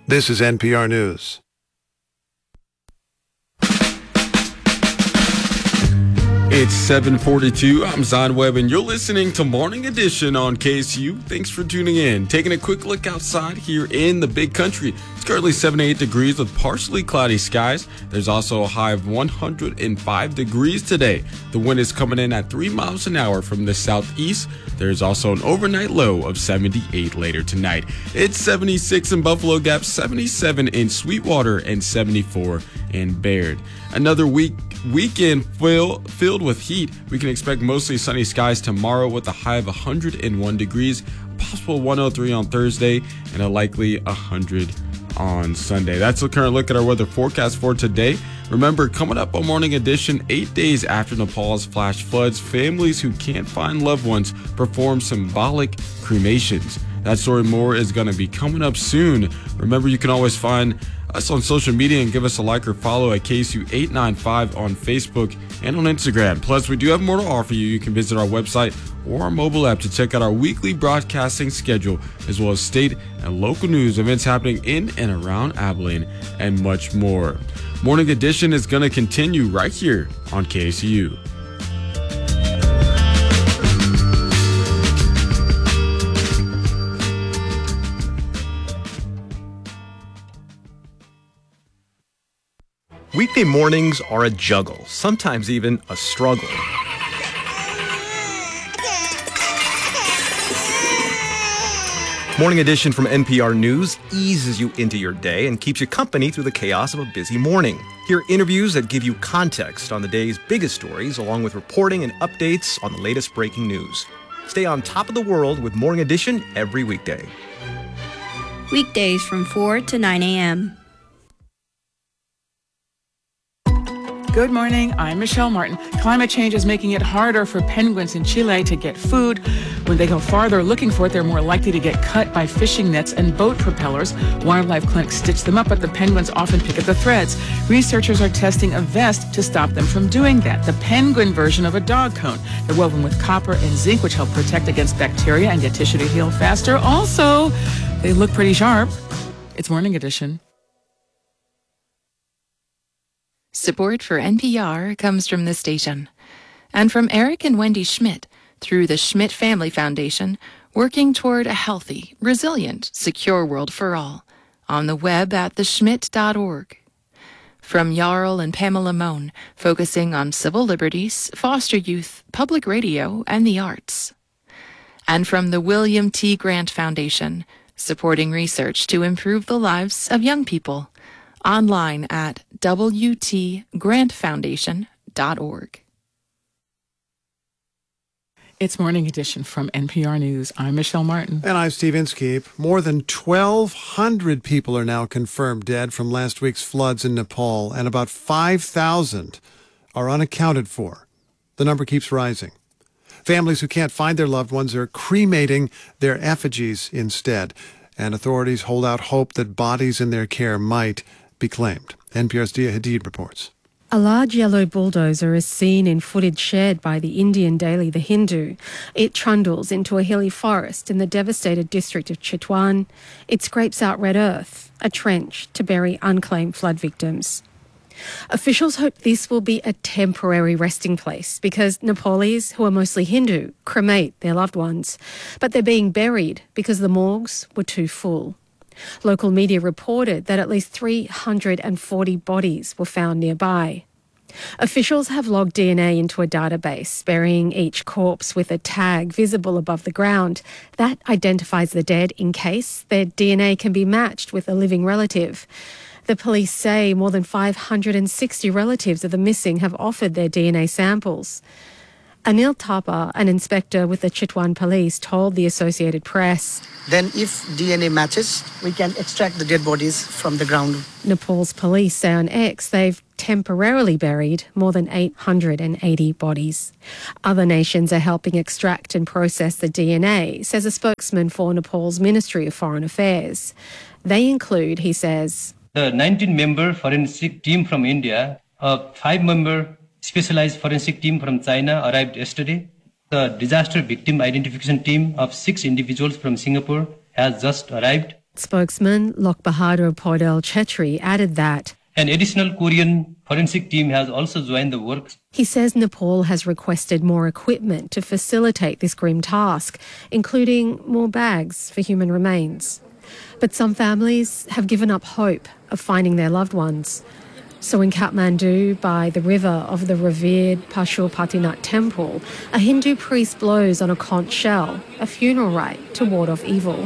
This is NPR News. It's 7:42. I'm Zon Webb, and you're listening to Morning Edition on KSU. Thanks for tuning in. Taking a quick look outside here in the big country. It's currently 78 degrees with partially cloudy skies. There's also a high of 105 degrees today. The wind is coming in at 3 miles an hour from the southeast. There's also an overnight low of 78 later tonight. It's 76 in Buffalo Gap, 77 in Sweetwater, and 74 in Baird. Another weekend filled with heat. We can expect mostly sunny skies tomorrow with a high of 101 degrees, possible 103 on Thursday, and a likely 100 on Sunday. That's the current look at our weather forecast for today. Remember, coming up on Morning Edition, 8 days after Nepal's flash floods, families who can't find loved ones perform symbolic cremations. That story more is going to be coming up soon. Remember, you can always find us on social media and give us a like or follow at KSU895 on Facebook and on Instagram. Plus, we do have more to offer you. You can visit our website or our mobile app to check out our weekly broadcasting schedule, as well as state and local news, events happening in and around Abilene, and much more. Morning Edition is going to continue right here on KSU. Weekday mornings are a juggle, sometimes even a struggle. Morning Edition from NPR News eases you into your day and keeps you company through the chaos of a busy morning. Hear interviews that give you context on the day's biggest stories, along with reporting and updates on the latest breaking news. Stay on top of the world with Morning Edition every weekday. Weekdays from 4 to 9 a.m. Good morning, I'm Michelle Martin. Climate change is making it harder for penguins in Chile to get food. When they go farther looking for it, they're more likely to get cut by fishing nets and boat propellers. Wildlife clinics stitch them up, but the penguins often pick at the threads. Researchers are testing a vest to stop them from doing that, the penguin version of a dog cone. They're woven with copper and zinc, which help protect against bacteria and get tissue to heal faster. Also, they look pretty sharp. It's Morning Edition. Support for NPR comes from this station and from Eric and Wendy Schmidt through the Schmidt Family Foundation, working toward a healthy, resilient, secure world for all on the web at theschmidt.org. From Jarl and Pamela Mohn, focusing on civil liberties, foster youth, public radio, and the arts. And from the William T. Grant Foundation, supporting research to improve the lives of young people. Online at wtgrantfoundation.org. It's Morning Edition from NPR News. I'm Michelle Martin. And I'm Steve Inskeep. More than 1,200 people are now confirmed dead from last week's floods in Nepal, and about 5,000 are unaccounted for. The number keeps rising. Families who can't find their loved ones are cremating their effigies instead, and authorities hold out hope that bodies in their care might be claimed. NPR's Dia Hadid reports. A large yellow bulldozer is seen in footage shared by the Indian daily The Hindu. It trundles into a hilly forest in the devastated district of Chitwan. It scrapes out red earth, a trench to bury unclaimed flood victims. Officials hope this will be a temporary resting place because Nepalese, who are mostly Hindu, cremate their loved ones. But they're being buried because the morgues were too full. Local media reported that at least 340 bodies were found nearby. Officials have logged DNA into a database, burying each corpse with a tag visible above the ground. That identifies the dead in case their DNA can be matched with a living relative. The police say more than 560 relatives of the missing have offered their DNA samples. Anil Thapa, an inspector with the Chitwan police, told the Associated Press. Then if DNA matches, we can extract the dead bodies from the ground. Nepal's police say on X they've temporarily buried more than 880 bodies. Other nations are helping extract and process the DNA, says a spokesman for Nepal's Ministry of Foreign Affairs. They include, he says, the 19-member forensic team from India, a 5-member specialized forensic team from China arrived yesterday. The disaster victim identification team of 6 individuals from Singapore has just arrived. Spokesman Lok Bahadur Podel Chetri added that an additional Korean forensic team has also joined the work. He says Nepal has requested more equipment to facilitate this grim task, including more bags for human remains. But some families have given up hope of finding their loved ones. So in Kathmandu, by the river of the revered Pashupatinath temple, a Hindu priest blows on a conch shell, a funeral rite to ward off evil.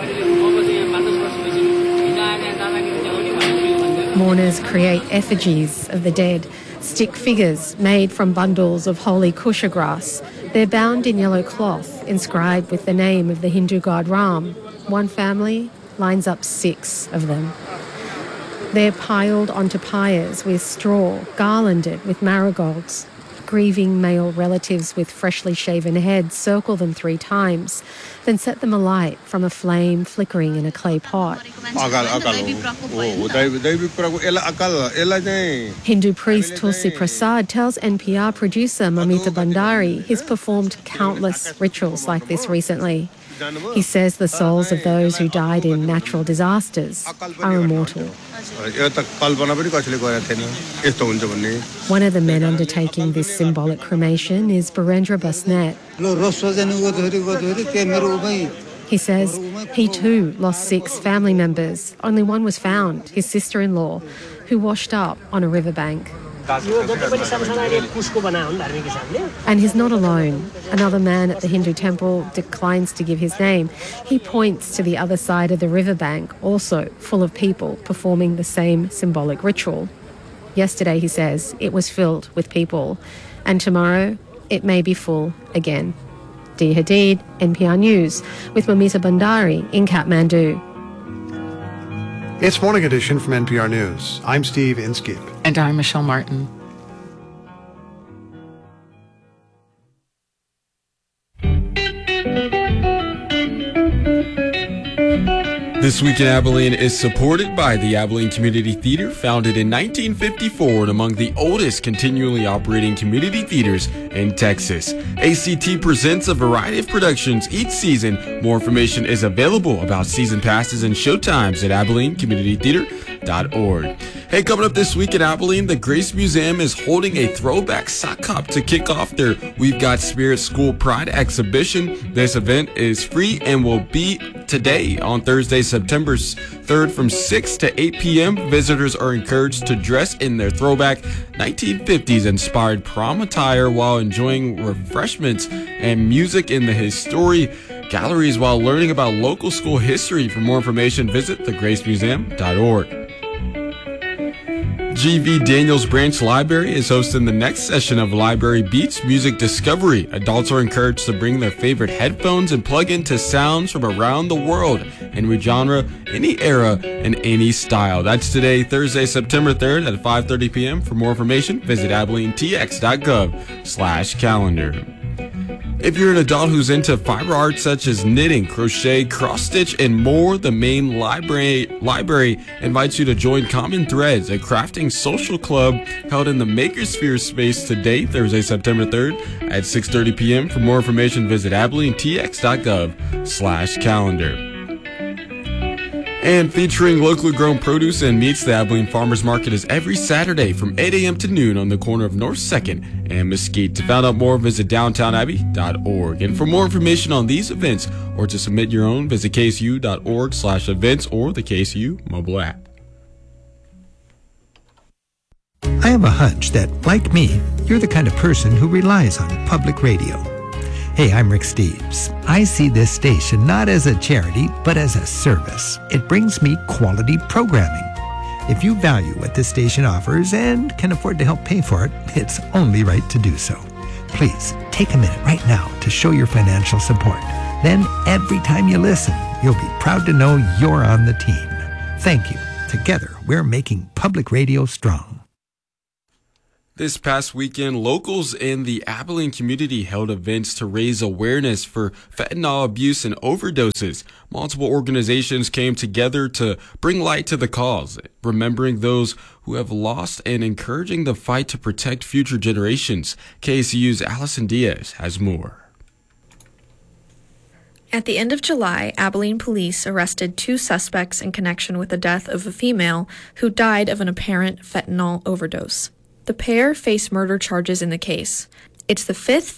Mourners create effigies of the dead, stick figures made from bundles of holy kusha grass. They're bound in yellow cloth, inscribed with the name of the Hindu god Ram. One family lines up 6 of them. They're piled onto pyres with straw, garlanded with marigolds. Grieving male relatives with freshly shaven heads circle them 3 times, then set them alight from a flame flickering in a clay pot. Hindu priest Tulsi Prasad tells NPR producer Mamita Bandari he's performed countless rituals like this recently. He says the souls of those who died in natural disasters are immortal. One of the men undertaking this symbolic cremation is Barendra Basnet. He says he too lost 6 family members. Only one was found, his sister-in-law, who washed up on a riverbank. And he's not alone. Another man at the Hindu temple declines to give his name. He points to the other side of the riverbank, also full of people performing the same symbolic ritual. Yesterday, he says, it was filled with people. And tomorrow, it may be full again. Dee Hadid, NPR News, with Mamita Bandari in Kathmandu. It's Morning Edition from NPR News. I'm Steve Inskeep. And I'm Michelle Martin. This Week in Abilene is supported by the Abilene Community Theater, founded in 1954 and among the oldest continually operating community theaters in Texas. ACT presents a variety of productions each season. More information is available about season passes and showtimes at AbileneCommunityTheater.org. Hey, coming up this week in Abilene, the Grace Museum is holding a throwback sock hop to kick off their We've Got Spirit School Pride exhibition. This event is free and will be today on Thursday, September 3rd from 6 to 8 p.m. Visitors are encouraged to dress in their throwback 1950s inspired prom attire while enjoying refreshments and music in the History galleries while learning about local school history. For more information, visit thegracemuseum.org. G.V. Daniels Branch Library is hosting the next session of Library Beats Music Discovery. Adults are encouraged to bring their favorite headphones and plug into sounds from around the world, any genre, any era, and any style. That's today, Thursday, September 3rd at 5:30 p.m. For more information, visit AbileneTX.gov/calendar. If you're an adult who's into fiber arts such as knitting, crochet, cross-stitch, and more, the Maine Library invites you to join Common Threads, a crafting social club held in the Makersphere space today, Thursday, September 3rd at 6:30 p.m. For more information, visit AbileneTX.gov/calendar. And featuring locally grown produce and meats, the Abilene Farmers Market is every Saturday from 8 a.m. to noon on the corner of North 2nd and Mesquite. To find out more, visit downtownabbey.org. And for more information on these events or to submit your own, visit ksu.org/events or the KSU mobile app. I have a hunch that, like me, you're the kind of person who relies on public radio. Hey, I'm Rick Steves. I see this station not as a charity, but as a service. It brings me quality programming. If you value what this station offers and can afford to help pay for it, it's only right to do so. Please, take a minute right now to show your financial support. Then, every time you listen, you'll be proud to know you're on the team. Thank you. Together, we're making public radio strong. This past weekend, locals in the Abilene community held events to raise awareness for fentanyl abuse and overdoses. Multiple organizations came together to bring light to the cause, remembering those who have lost and encouraging the fight to protect future generations. KSU's Allison Diaz has more. At the end of July, Abilene police arrested 2 suspects in connection with the death of a female who died of an apparent fentanyl overdose. The pair face murder charges in the case. It's the 5th